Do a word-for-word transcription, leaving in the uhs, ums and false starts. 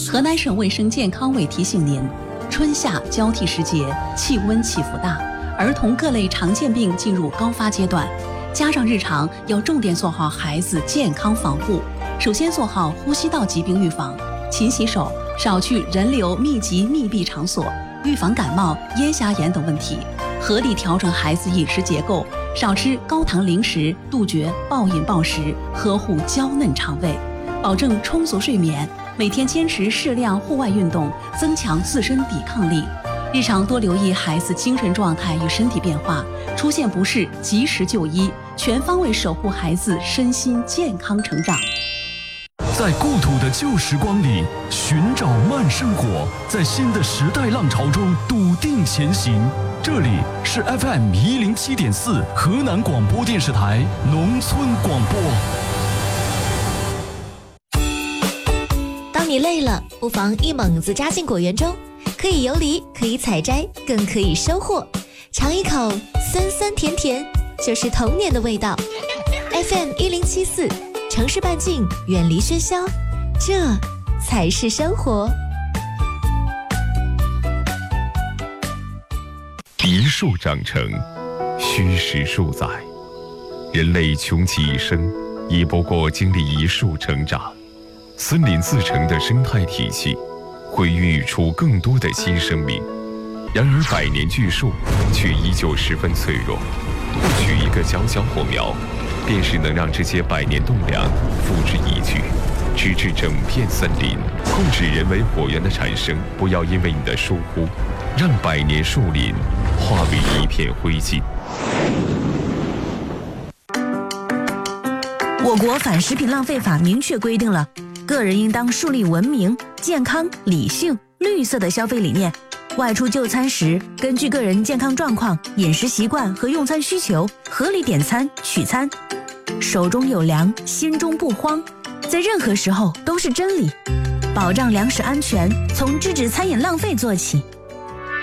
河南省卫生健康委提醒您，春夏交替时节，气温起伏大，儿童各类常见病进入高发阶段，家长日常要重点做好孩子健康防护。首先做好呼吸道疾病预防，勤洗手，少去人流密集密闭场所，预防感冒、咽峡炎等问题。合理调整孩子饮食结构，少吃高糖零食，杜绝暴饮暴食，呵护娇嫩肠胃，保证充足睡眠。每天坚持适量户外运动，增强自身抵抗力。日常多留意孩子精神状态与身体变化，出现不适及时就医，全方位守护孩子身心健康成长。 在故土的旧时光里寻找慢生活，在新的时代浪潮中笃定前行。这里是 F M 一零七点四河南广播电视台农村广播。 当你累了，不妨一猛子扎进果园中，可以游离，可以采摘，更可以收获。尝一口酸酸甜甜，就是童年的味道。F M 一零七四。城市半径，远离喧嚣，这才是生活。 一树长成，虚实数载。人类穷其一生，亦不过经历一树成长。森林自成的生态体系，会孕育出更多的新生命。然而，百年巨树却依旧十分脆弱。或许一个小小火苗，便是能让这些百年栋梁付之一炬，直至整片森林。控制人为火源的产生，不要因为你的疏忽，让百年树林化为一片灰烬。 我国反食品浪费法明确规定了，个人应当树立文明、健康、理性、绿色的消费理念。外出就餐时，根据个人健康状况、饮食习惯和用餐需求，合理点餐取餐。手中有粮，心中不慌，在任何时候都是真理。保障粮食安全，从制止餐饮浪费做起。